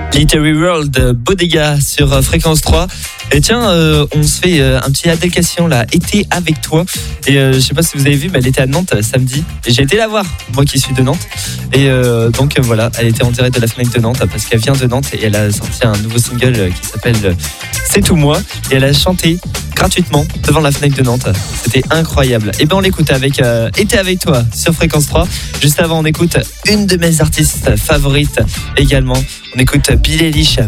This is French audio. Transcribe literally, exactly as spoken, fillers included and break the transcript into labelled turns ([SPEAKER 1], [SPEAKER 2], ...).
[SPEAKER 1] Glittery World, Bodega sur Fréquence trois. Et tiens, euh, on se fait euh, un petit application là, été avec toi. Et euh, je sais pas si vous avez vu, mais elle était à Nantes euh, samedi. Et j'ai été la voir, moi qui suis de Nantes. Et euh, donc euh, voilà, elle était en direct de la Fnac de Nantes parce qu'elle vient de Nantes et elle a sorti un nouveau single euh, qui s'appelle euh, C'est tout moi. Et elle a chanté gratuitement devant la Fnac de Nantes. C'était incroyable. Et ben on l'écoute avec euh, Été avec toi sur Fréquence trois. Juste avant, on écoute une de mes artistes favorites également. On écoute Billie Eilish,